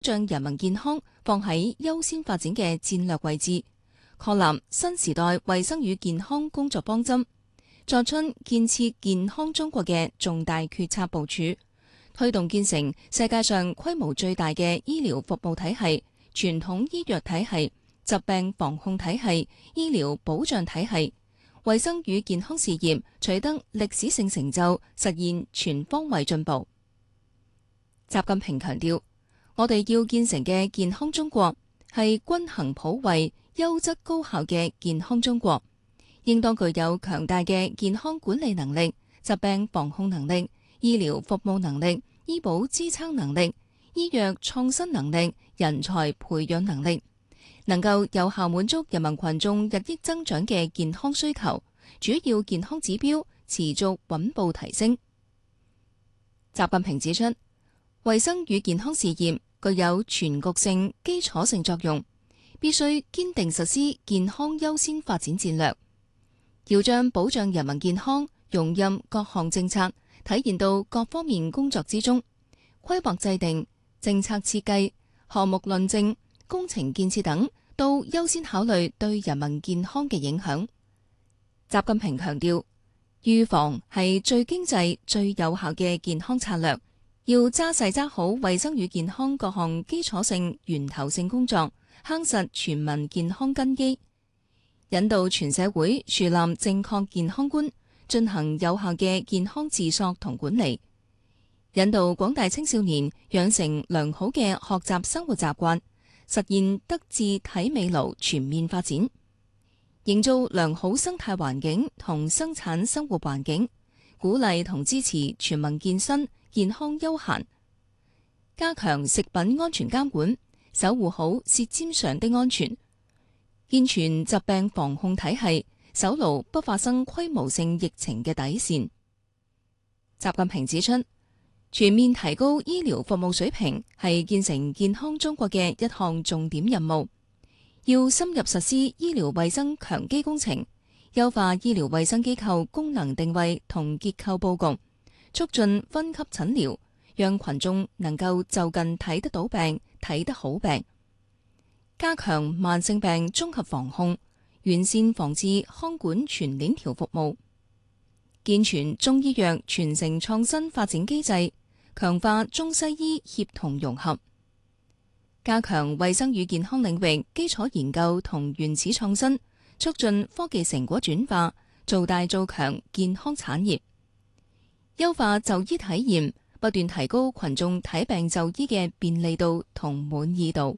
將人民健康放喺優先發展嘅戰略位置，確立新時代衛生與健康工作方針，作出建設健康中國嘅重大決策部署，推動建成世界上規模最大嘅醫療服務體系、傳統醫藥體系、疾病防控體系、醫療保障體系，衛生與健康事業取得歷史性成就，實現全方位進步。習近平強調，我哋要建成嘅健康中國係均衡普惠、優質高效嘅健康中國，應當具有強大嘅健康管理能力、疾病防控能力、醫療服務能力、醫保支撐能力、醫藥創新能力、人才培養能力，能夠有效滿足人民群眾日益增長嘅健康需求，主要健康指標持續穩步提升。習近平指出，衛生與健康事業具有全局性、基礎性作用，必須堅定實施健康優先發展戰略，要將保障人民健康融入各項政策，體現到各方面工作之中，規劃制定、政策設計、項目論證、工程建設等都優先考慮對人民健康嘅影響。習近平強調，預防係最經濟、最有效嘅健康策略，要紮實紮好衛生與健康各項基礎性、源頭性工作，夯實全民健康根基，引導全社會樹立正確健康觀，進行有效嘅健康自溯同管理，引導廣大青少年養成良好嘅學習生活習慣，實現德智體美勞全面發展，營造良好生態環境同生產生活環境，鼓勵同支持全民健身、健康休閒，加強食品安全監管，守護好舌尖上的安全，健全疾病防控體系，守牢不發生規模性疫情嘅底線。習近平指出，全面提高醫療服務水平係建成健康中國嘅一項重點任務，要深入實施醫療衛生強基工程，優化醫療衛生機構功能定位同結構佈局，促進分級診療，讓群眾能夠就近睇得到病、睇得好病，加強慢性病綜合防控，完善防治康管全鏈條服務，健全中醫藥傳承創新發展機制，強化中西醫協同融合，加強衛生與健康領域基礎研究同原始創新，促進科技成果轉化，做大做強健康產業，優化就醫體驗，不斷提高群眾睇病就醫嘅便利度同滿意度。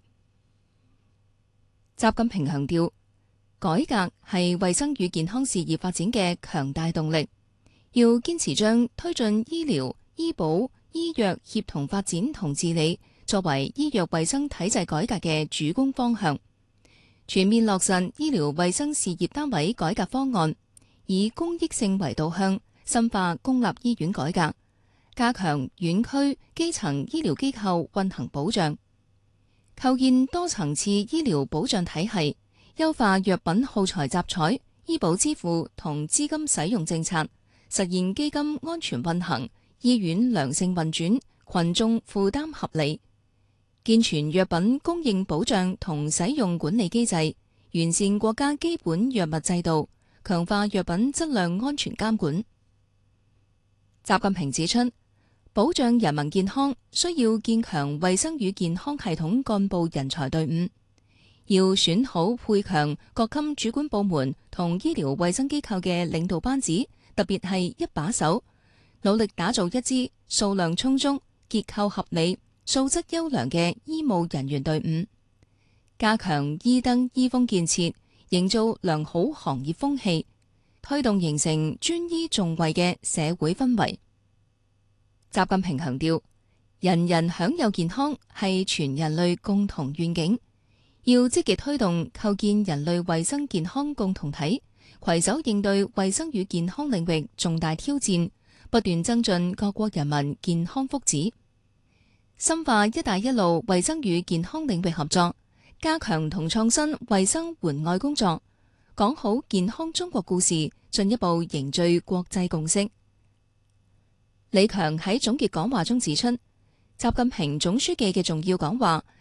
習近平強調，改革係衛生與健康事業發展嘅強大動力，要堅持將推進醫療、醫保、醫藥協同發展同治理作為醫藥衛生體制改革嘅主攻方向，全面落實醫療衛生事業單位改革方案，以公益性為導向，深化公立醫院改革，加強院區基層醫療機構運行保障，構建多層次醫療保障體系，優化藥品耗材集採、醫保支付同資金使用政策，實現基金安全運行、醫院良性運轉、群眾負擔合理，健全藥品供應保障同使用管理機制，完善國家基本藥物制度，強化藥品質量安全監管。習近平指出，保障人民健康需要建強衛生與健康系統幹部人才隊伍，要選好配強各級主管部門同醫療衛生機構嘅領導班子，特別係一把手，努力打造一支數量充足、結構合理、素質優良嘅醫務人員隊伍，加強醫德醫風建設，營造良好行業風氣，推動形成專醫重衛嘅社會氛圍。習近平強調，人人享有健康係全人類共同願景，要積極推動構建人類衛生健康共同體，攜手應對衛生與健康領域重大挑戰，不斷增進各國人民健康福祉，深化「一帶一路」衛生與健康領域合作，加強同創新衛生援外工作，講好健康中國故事，進一步凝聚國際共識。李強喺總結講話中指出，習習近平總書記嘅重要講話